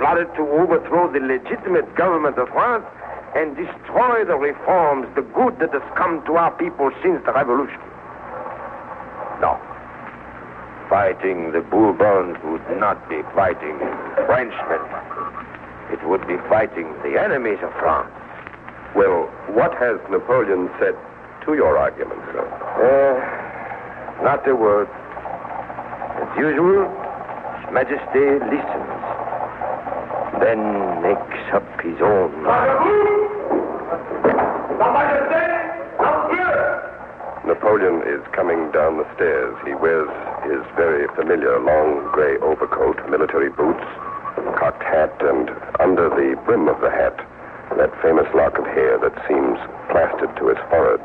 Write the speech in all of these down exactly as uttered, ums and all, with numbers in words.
plotted to overthrow the legitimate government of France and destroy the reforms, the good that has come to our people since the Revolution. No. Fighting the Bourbons would not be fighting Frenchmen. It would be fighting the enemies of France. Well, what has Napoleon said to your argument, sir? Uh, not a word. As usual, His Majesty listens, then makes up his own mind. Napoleon is coming down the stairs. He wears his very familiar long gray overcoat, military boots, cocked hat, and under the brim of the hat, that famous lock of hair that seems plastered to his forehead.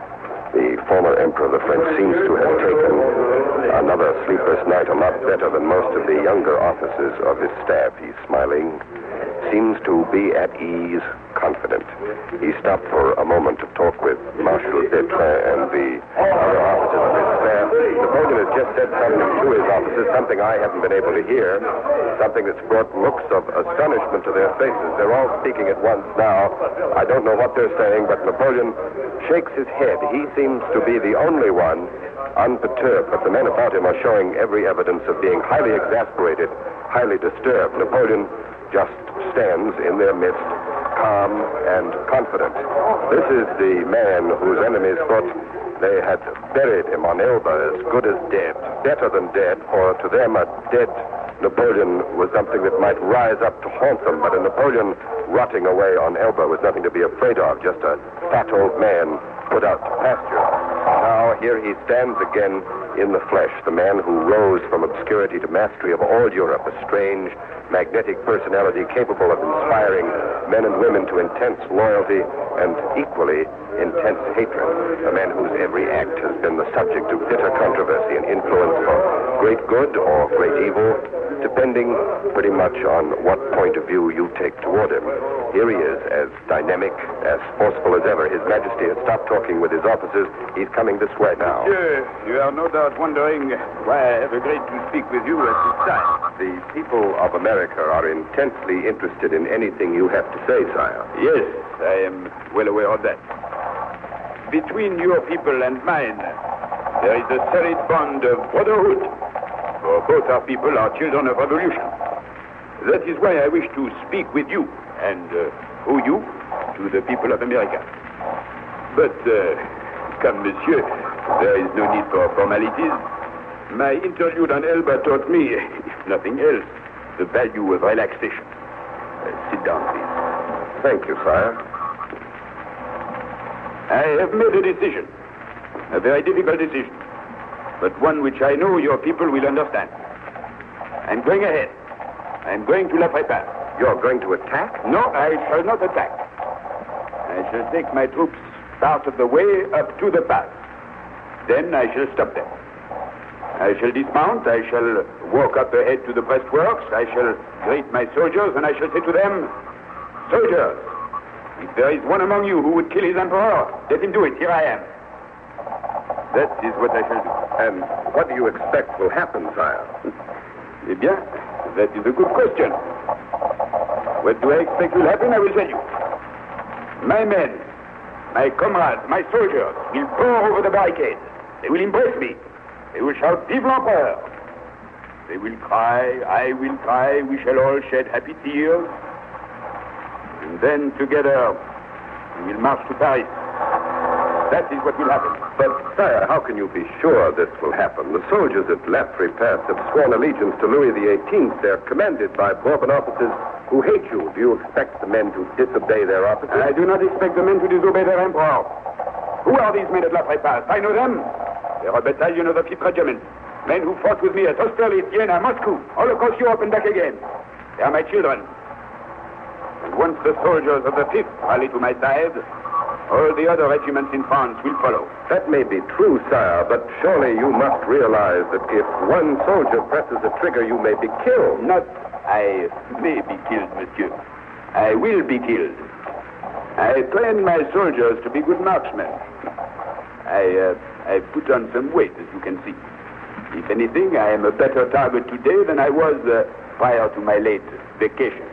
The former emperor of the French seems to have taken another sleepless night a lot better than most of the younger officers of his staff. He's smiling, seems to be at ease, confident. He stopped for a moment to talk with Marshal Bertrand and the other officers of his staff. Napoleon has just said something to his officers, something I haven't been able to hear, something that's brought looks of astonishment to their faces. They're all speaking at once now. I don't know what they're saying, but Napoleon shakes his head. He seems to be the only one unperturbed, but the men about him are showing every evidence of being highly exasperated, highly disturbed. Napoleon just stands in their midst, calm and confident. This is the man whose enemies thought they had buried him on Elba, as good as dead, better than dead, for to them a dead Napoleon was something that might rise up to haunt them, but a Napoleon rotting away on Elba was nothing to be afraid of, just a fat old man put out to pasture. Now here he stands again in the flesh, the man who rose from obscurity to mastery of all Europe, a strange, magnetic personality capable of inspiring men and women to intense loyalty and equally intense hatred, a man whose every act has been the subject of bitter controversy and influence for great good or great evil, depending pretty much on what point of view you take toward him. Here he is, as dynamic, as forceful as ever. His Majesty has stopped talking with his officers. He's coming this way now. Monsieur, you are no doubt wondering why I have agreed to speak with you at this time. The people of America are intensely interested in anything you have to say, sire. Yes, I am well aware of that. Between your people and mine, there is a solid bond of brotherhood. For both our people are children of revolution. That is why I wish to speak with you, and uh, through you, to the people of America. But, uh, come, monsieur, there is no need for formalities. My interview on Elba taught me, if nothing else, the value of relaxation. Uh, sit down, please. Thank you, sire. I have made a decision, a very difficult decision, but one which I know your people will understand. I'm going ahead. I'm going to La Prépa. You're going to attack? No, I shall not attack. I shall take my troops part of the way up to the pass. Then I shall stop them. I shall dismount. I shall walk up ahead to the breastworks. I shall greet my soldiers, and I shall say to them, soldiers, if there is one among you who would kill his emperor, let him do it. Here I am. That is what I shall do. And what do you expect will happen, sire? Eh bien, that is a good question. What do I expect will happen? I will tell you. My men, my comrades, my soldiers will pour over the barricade. They will embrace me. They will shout, Vive l'Empereur! They will cry, I will cry, we shall all shed happy tears. And then together, we will march to Paris. That is what will happen. But, sire, how can you be sure this will happen? The soldiers at La Prépa have sworn allegiance to Louis the eighteenth. They're commanded by Bourbon officers who hate you. Do you expect the men to disobey their officers? I do not expect the men to disobey their emperor. Who are these men at La Prépa? I know them. They are a battalion of the fifth Regiment. Men who fought with me at Austerlitz, Vienna, Moscow, all across Europe and back again. They are my children. And once the soldiers of the fifth rally to my side, all the other regiments in France will follow. That may be true, sire, but surely you must realize that if one soldier presses a trigger, you may be killed. Not I may be killed, monsieur. I will be killed. I train my soldiers to be good marksmen. I, uh, I put on some weight, as you can see. If anything, I am a better target today than I was uh, prior to my late vacation.